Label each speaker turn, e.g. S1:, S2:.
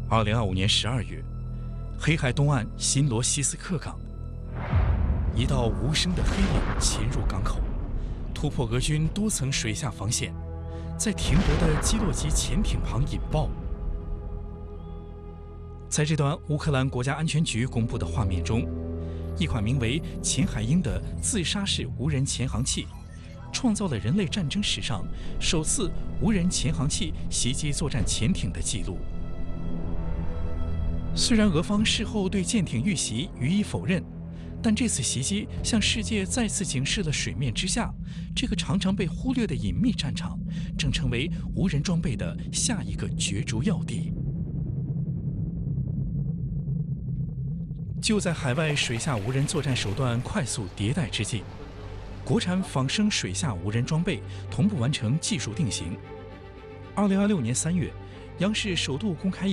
S1: 2025年12月，黑海东岸新罗西斯克港，一道无声的黑影潜入港口，突破俄军多层水下防线，在停泊的基洛级潜艇旁引爆。在这段乌克兰国家安全局公布的画面中，一款名为“钱海鹰”的自杀式无人潜航器，创造了人类战争史上首次无人潜航器袭击作战潜艇的记录。虽然俄方事后对舰艇遇袭予以否认，但这次袭击向世界再次警示了水面之下这个常常被忽略的隐秘战场，正成为无人装备的下一个角逐要地。就在海外水下无人作战手段快速迭代之际，国产仿生水下无人装备同步完成技术定型。2026年3月，央视首度公开一